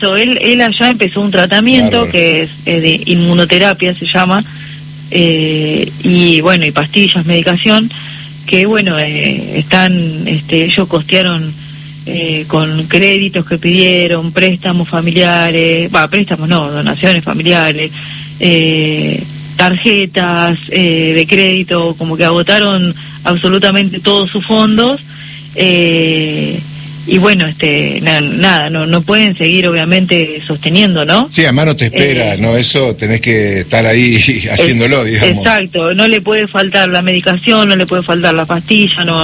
él allá empezó un tratamiento que es de inmunoterapia, se llama, y bueno, y pastillas, medicación, que bueno, están, ellos costearon con créditos que pidieron, préstamos familiares, préstamos no, donaciones familiares, tarjetas de crédito, como que agotaron absolutamente todos sus fondos, y bueno, nada, no pueden seguir obviamente sosteniendo, ¿no? Sí, además no te espera, ¿no? Eso tenés que estar ahí haciéndolo, digamos. Exacto, no le puede faltar la medicación, no le puede faltar la pastilla, no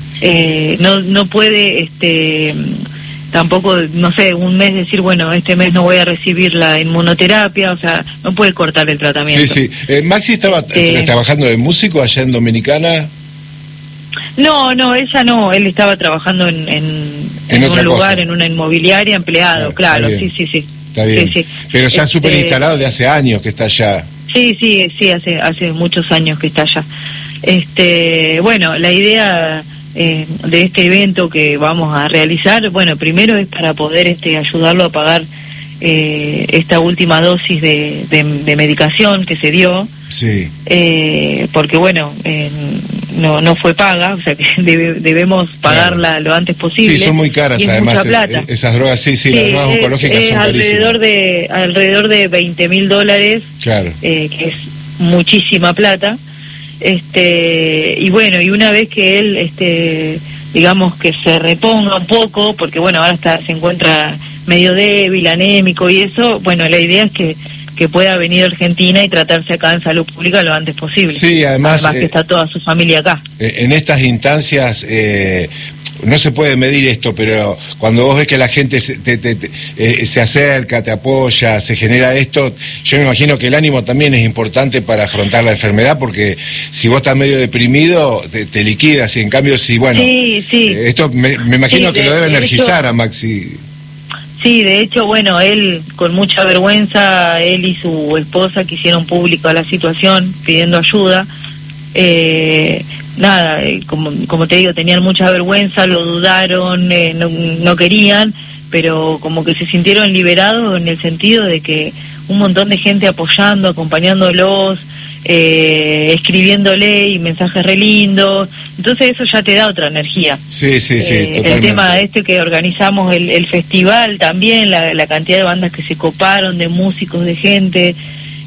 puede, tampoco, no sé, un mes decir, bueno, este mes no voy a recibir la inmunoterapia, o sea, no puede cortar el tratamiento. Sí. ¿Maxi estaba trabajando de músico allá en Dominicana? No, ella no, él estaba trabajando en un lugar, en una inmobiliaria, empleado, claro, sí. Está bien, sí. Pero ya súper instalado de hace años que está allá. Sí, hace muchos años que está allá. Bueno, la idea de este evento que vamos a realizar, bueno, primero es para poder ayudarlo a pagar esta última dosis de medicación que se dio. Sí. Porque bueno, no fue paga, o sea que debemos pagarla lo antes posible. Sí, son muy caras además esas drogas, sí, las drogas oncológicas son carísimas. Alrededor de $20.000, claro. Que es muchísima plata. Y bueno, y una vez que él, digamos que se reponga un poco, porque bueno, ahora se encuentra medio débil, anémico y eso, bueno, la idea es que pueda venir a Argentina y tratarse acá en salud pública lo antes posible. Sí, además que está toda su familia acá. En estas instancias no se puede medir esto, pero cuando vos ves que la gente se acerca, te apoya, se genera esto, yo me imagino que el ánimo también es importante para afrontar la enfermedad, porque si vos estás medio deprimido, te liquidas, y en cambio si, bueno, esto me imagino que lo debe energizar a Maxi. Sí, de hecho, bueno, él con mucha vergüenza, él y su esposa que hicieron pública la situación pidiendo ayuda. Como te digo, tenían mucha vergüenza, lo dudaron, no querían, pero como que se sintieron liberados en el sentido de que un montón de gente apoyando, acompañándolos, escribiéndole y mensajes re lindos, entonces eso ya te da otra energía. Sí, totalmente. El tema que organizamos el festival también, la cantidad de bandas que se coparon, de músicos, de gente,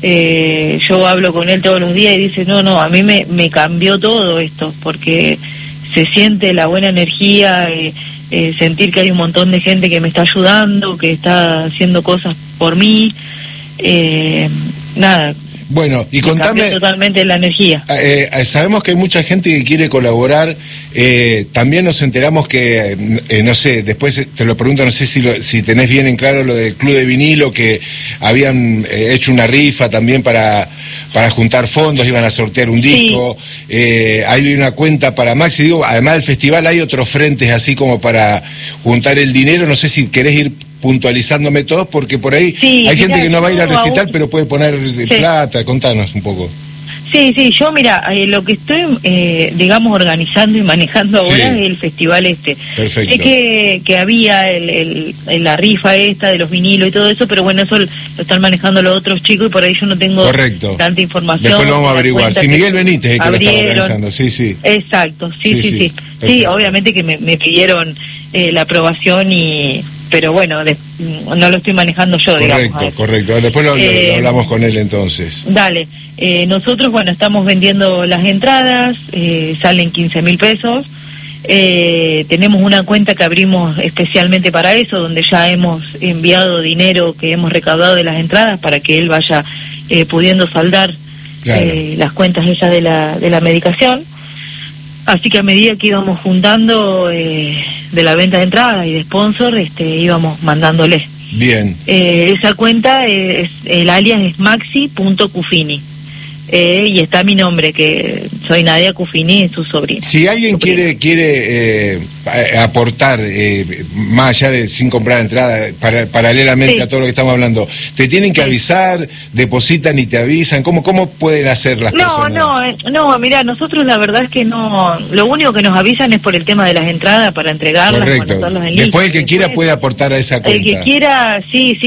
yo hablo con él todos los días y dice, no, a mí me cambió todo esto, porque se siente la buena energía, sentir que hay un montón de gente que me está ayudando, que está haciendo cosas por mí, nada. Bueno, y contame totalmente la energía. Sabemos que hay mucha gente que quiere colaborar. También nos enteramos que, no sé, después te lo pregunto, no sé si tenés bien en claro lo del Club de Vinilo, que habían hecho una rifa también para juntar fondos, iban a sortear un disco. Hay una cuenta para Maxi. Digo, además del festival hay otros frentes así como para juntar el dinero. No sé si querés ir puntualizándome todos, porque por ahí hay gente que no va a ir a recital, pero puede poner plata. Contanos un poco. Sí, yo lo que estoy, digamos, organizando y manejando ahora es el festival Perfecto. Sé que había la rifa esta de los vinilos y todo eso, pero bueno, eso lo están manejando los otros chicos y por ahí yo no tengo tanta información. Después lo vamos a averiguar. Si Miguel Benítez es el que lo está organizando, sí. Exacto, sí. Sí, obviamente que me pidieron la aprobación pero bueno, no lo estoy manejando yo, digamos. Correcto. Después lo hablamos con él entonces. Dale. Nosotros, bueno, estamos vendiendo las entradas, salen 15.000 pesos. Tenemos una cuenta que abrimos especialmente para eso, donde ya hemos enviado dinero que hemos recaudado de las entradas para que él vaya pudiendo saldar las cuentas esas de la medicación. Así que a medida que íbamos juntando de la venta de entradas y de sponsor, íbamos mandándoles. Bien. Esa cuenta el alias es maxi.cufini. y está mi nombre, que soy Nadia Cufini, su sobrina. Si alguien quiere aportar, más allá de sin comprar entrada, paralelamente a todo lo que estamos hablando, ¿te tienen que avisar, depositan y te avisan? ¿Cómo pueden hacer las personas? No, mira, nosotros la verdad es que no, lo único que nos avisan es por el tema de las entradas para entregarlas. Correcto. Después el que quiera puede aportar a esa cuenta. El que quiera, sí,